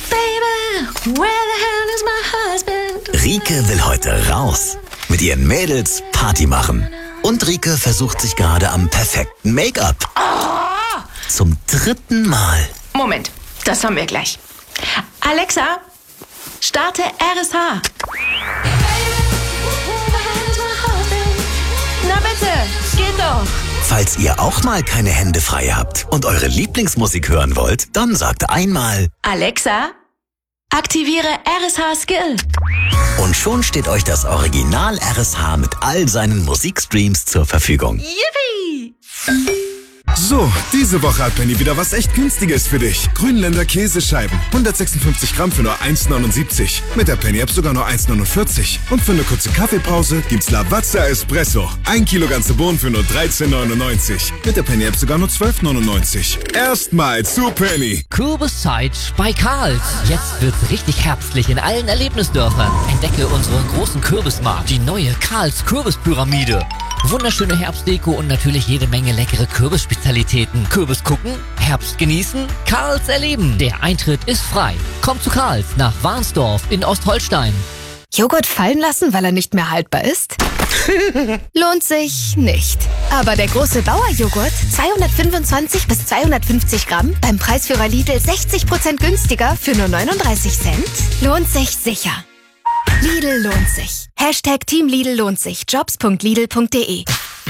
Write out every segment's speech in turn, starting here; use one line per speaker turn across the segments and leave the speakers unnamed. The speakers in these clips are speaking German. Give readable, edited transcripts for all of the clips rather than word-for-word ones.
Baby, where the hell is my husband?
Rike will heute raus. Mit ihren Mädels Party machen. Und Rike versucht sich gerade am perfekten Make-up.
Oh!
Zum 3. Mal.
Moment, das haben wir gleich. Alexa, starte RSH. Na bitte, geht doch.
Falls ihr auch mal keine Hände frei habt und eure Lieblingsmusik hören wollt, dann sagt einmal:
Alexa, aktiviere RSH Skill.
Und schon steht euch das Original RSH mit all seinen Musikstreams zur Verfügung.
Yippie!
So, diese Woche hat Penny wieder was echt Günstiges für dich. Grünländer Käsescheiben. 156 Gramm für nur 1,79. Mit der Penny-App sogar nur 1,49. Und für eine kurze Kaffeepause gibt's Lavazza Espresso. 1 Kilo ganze Bohnen für nur 13,99. Mit der Penny-App sogar nur 12,99. Erstmal zu Penny.
Kürbiszeit bei Karls. Jetzt wird's richtig herbstlich in allen Erlebnisdörfern. Entdecke unseren großen Kürbismarkt, die neue Karls Kürbispyramide. Wunderschöne Herbstdeko und natürlich jede Menge leckere Kürbisspezialitäten. Kürbis gucken, Herbst genießen, Karls erleben. Der Eintritt ist frei. Kommt zu Karls nach Warnsdorf in Ostholstein.
Joghurt fallen lassen, weil er nicht mehr haltbar ist? Lohnt sich nicht. Aber der große Bauerjoghurt, 225 bis 250 Gramm, beim Preisführer Lidl 60% günstiger für nur 39 Cent, lohnt sich sicher. Lidl lohnt sich. Hashtag Team Lidl lohnt sich. Jobs.lidl.de.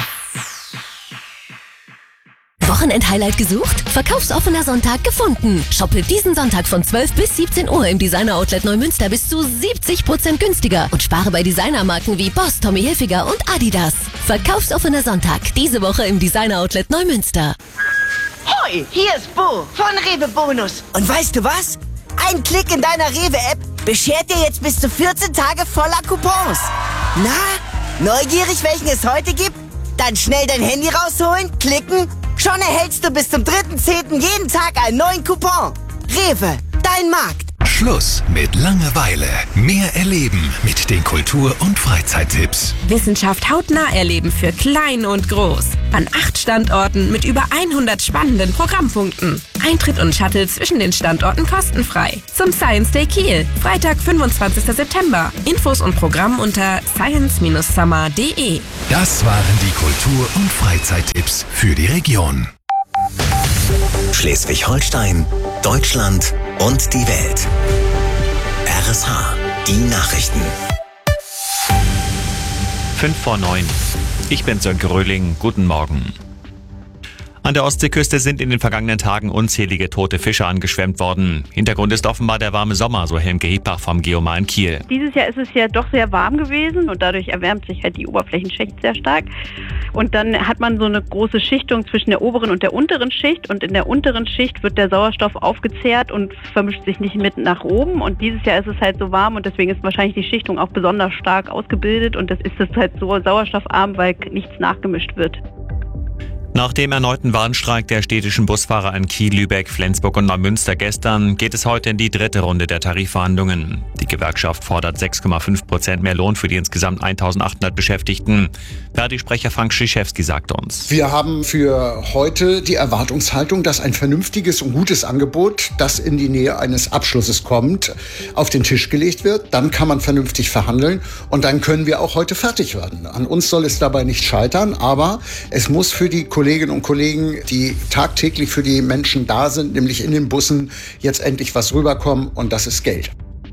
Wochenend-Highlight gesucht? Verkaufsoffener Sonntag gefunden. Shoppe diesen Sonntag von 12 bis 17 Uhr im Designer-Outlet Neumünster bis zu 70% günstiger und spare bei Designermarken wie Boss, Tommy Hilfiger und Adidas. Verkaufsoffener Sonntag diese Woche im Designer-Outlet Neumünster.
Hoi, hier ist Bo von Rewe Bonus. Und weißt du was? Ein Klick in deiner Rewe-App beschert dir jetzt bis zu 14 Tage voller Coupons. Na, neugierig, welchen es heute gibt? Dann schnell dein Handy rausholen, klicken. Schon erhältst du bis zum 3.10. jeden Tag einen neuen Coupon. Rewe, dein Markt.
Schluss mit Langeweile. Mehr erleben mit den Kultur- und Freizeittipps.
Wissenschaft hautnah erleben für klein und groß. An 8 Standorten mit über 100 spannenden Programmpunkten. Eintritt und Shuttle zwischen den Standorten kostenfrei. Zum Science Day Kiel, Freitag, 25. September. Infos und Programm unter science-summer.de.
Das waren die Kultur- und Freizeittipps für die Region.
Schleswig-Holstein, Deutschland und die Welt. RSH, die Nachrichten.
8:55. Ich bin Sönke Röhling. Guten Morgen. An der Ostseeküste sind in den vergangenen Tagen unzählige tote Fische angeschwemmt worden. Hintergrund ist offenbar der warme Sommer, so Helmke Hebach vom Geomar in Kiel.
Dieses Jahr ist es ja doch sehr warm gewesen und dadurch erwärmt sich halt die Oberflächenschicht sehr stark. Und dann hat man so eine große Schichtung zwischen der oberen und der unteren Schicht. Und in der unteren Schicht wird der Sauerstoff aufgezehrt und vermischt sich nicht mit nach oben. Und dieses Jahr ist es halt so warm und deswegen ist wahrscheinlich die Schichtung auch besonders stark ausgebildet. Und das ist es halt so sauerstoffarm, weil nichts nachgemischt wird.
Nach dem erneuten Warnstreik der städtischen Busfahrer in Kiel, Lübeck, Flensburg und Neumünster gestern geht es heute in die 3. Runde der Tarifverhandlungen. Die Gewerkschaft fordert 6,5% mehr Lohn für die insgesamt 1.800 Beschäftigten. Verdi-Sprecher Frank Schischewski sagt uns:
Wir haben für heute die Erwartungshaltung, dass ein vernünftiges und gutes Angebot, das in die Nähe eines Abschlusses kommt, auf den Tisch gelegt wird. Dann kann man vernünftig verhandeln und dann können wir auch heute fertig werden. An uns soll es dabei nicht scheitern, aber es muss für die Kolleginnen und Kollegen, die tagtäglich für die Menschen da sind, nämlich in den Bussen, jetzt endlich was rüberkommen und das ist Geld.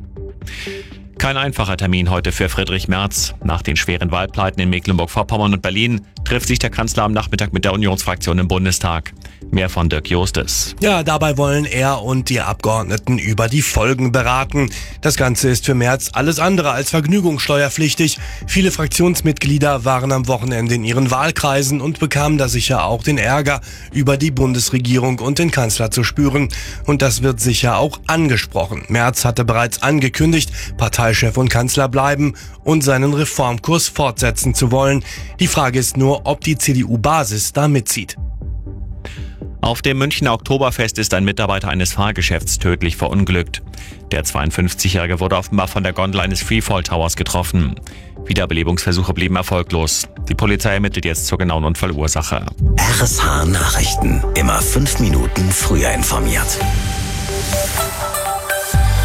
Kein einfacher Termin heute für Friedrich Merz. Nach den schweren Wahlpleiten in Mecklenburg-Vorpommern und Berlin trifft sich der Kanzler am Nachmittag mit der Unionsfraktion im Bundestag. Mehr von Dirk Justes.
Ja, dabei wollen er und die Abgeordneten über die Folgen beraten. Das Ganze ist für Merz alles andere als vergnügungssteuerpflichtig. Viele Fraktionsmitglieder waren am Wochenende in ihren Wahlkreisen und bekamen da sicher auch den Ärger über die Bundesregierung und den Kanzler zu spüren. Und das wird sicher auch angesprochen. Merz hatte bereits angekündigt, Parteichef und Kanzler bleiben und seinen Reformkurs fortsetzen zu wollen. Die Frage ist nur, ob die CDU-Basis da mitzieht.
Auf dem Münchner Oktoberfest ist ein Mitarbeiter eines Fahrgeschäfts tödlich verunglückt. Der 52-Jährige wurde offenbar von der Gondel eines Freefall Towers getroffen. Wiederbelebungsversuche blieben erfolglos. Die Polizei ermittelt jetzt zur genauen Unfallursache.
RSH Nachrichten. Immer 5 Minuten früher informiert.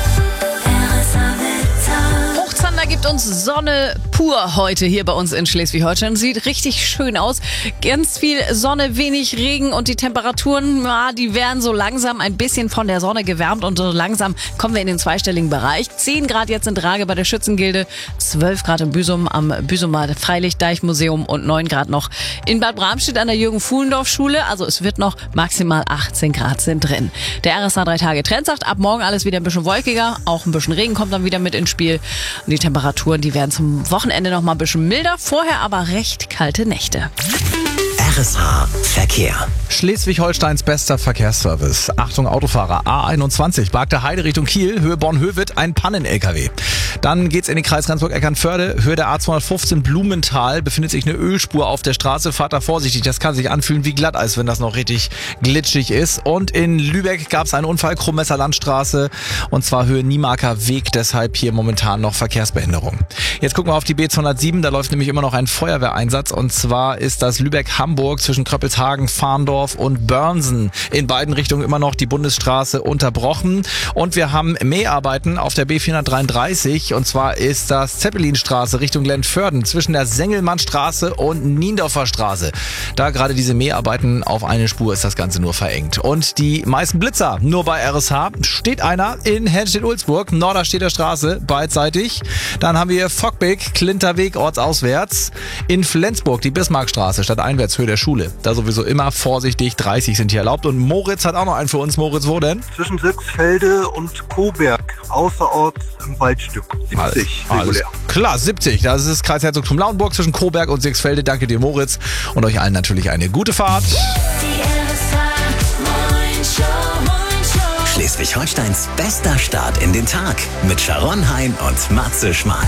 gibt uns Sonne pur heute hier bei uns in Schleswig-Holstein. Sieht richtig schön aus. Ganz viel Sonne, wenig Regen und die Temperaturen, die werden so langsam ein bisschen von der Sonne gewärmt und so langsam kommen wir in den zweistelligen Bereich. 10 Grad jetzt in Drage bei der Schützengilde, 12 Grad in Büsum am Büsumer Freilichtdeichmuseum und 9 Grad noch in Bad Bramstedt an der Jürgen-Fuhlendorf-Schule. Also es wird noch maximal 18 Grad sind drin. Der RSA 3-Tage-Trend sagt, ab morgen alles wieder ein bisschen wolkiger, auch ein bisschen Regen kommt dann wieder mit ins Spiel. Und die Temperaturen, die werden zum Wochenende noch mal ein bisschen milder, vorher aber recht kalte Nächte.
RSA Verkehr.
Schleswig-Holsteins bester Verkehrsservice. Achtung Autofahrer, A21, Barkter Heide Richtung Kiel, Höhe Born-Höwitt, ein Pannen-LKW. Dann geht's in den Kreis Rendsburg-Eckernförde, Höhe der A215 Blumenthal, befindet sich eine Ölspur auf der Straße, fahrt da vorsichtig, das kann sich anfühlen wie Glatteis, wenn das noch richtig glitschig ist. Und in Lübeck gab's einen Unfall, Krummesser Landstraße, und zwar Höhe Niemarker Weg, deshalb hier momentan noch Verkehrsbehinderung. Jetzt gucken wir auf die B207, da läuft nämlich immer noch ein Feuerwehreinsatz, und zwar ist das Lübeck-Hamburg zwischen Kröppelshagen, Farndorf und Börnsen. In beiden Richtungen immer noch die Bundesstraße unterbrochen. Und wir haben Mäharbeiten auf der B433. Und zwar ist das Zeppelinstraße Richtung Glenförden zwischen der Sengelmannstraße und Niendorfer Straße. Da gerade diese Mäharbeiten auf eine Spur ist das Ganze nur verengt. Und die meisten Blitzer nur bei RSH. Steht einer in Helmstedt-Ulzburg, Norderstedter Straße, beidseitig. Dann haben wir Fockbeck, Klinterweg, ortsauswärts. In Flensburg die Bismarckstraße, stadteinwärts, Höhe der Schule. Da sowieso immer vorsichtig, 30 sind hier erlaubt. Und Moritz hat auch noch einen für uns. Moritz, wo denn?
Zwischen Sechsfelde und Coburg, außerorts im Waldstück. 70 regulär.
Klar, 70. Das ist Kreis Herzogtum Lauenburg zwischen Coburg und Sechsfelde. Danke dir, Moritz. Und euch allen natürlich eine gute Fahrt.
Schleswig-Holsteins bester Start in den Tag mit Sharon Hein und Matze Schmark.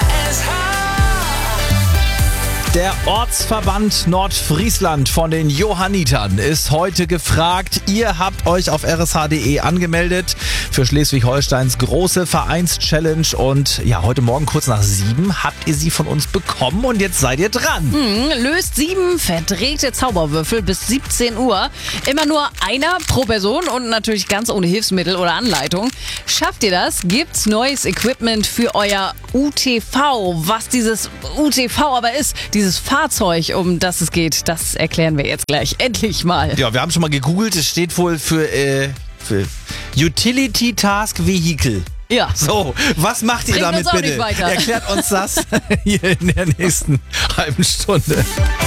Der Ortsverband Nordfriesland von den Johannitern ist heute gefragt. Ihr habt euch auf rsh.de angemeldet für Schleswig-Holsteins große Vereins-Challenge. Und ja, heute Morgen kurz nach 7 habt ihr sie von uns bekommen und jetzt seid ihr dran.
Löst 7 verdrehte Zauberwürfel bis 17 Uhr. Immer nur einer pro Person und natürlich ganz ohne Hilfsmittel oder Anleitung. Schafft ihr das? Gibt's neues Equipment für euer UTV. Was dieses UTV aber ist, dieses Fahrzeug, um das es geht, das erklären wir jetzt gleich. Endlich mal.
Ja, wir haben schon mal gegoogelt. Es steht wohl für Utility Task Vehicle.
Ja.
So, was macht ihr damit bitte?
Erklärt
uns das hier in der nächsten halben Stunde.